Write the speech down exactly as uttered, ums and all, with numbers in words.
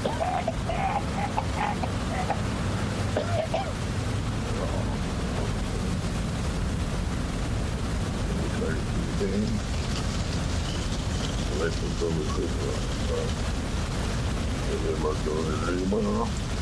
Let's go with this one. And then let's go with this one.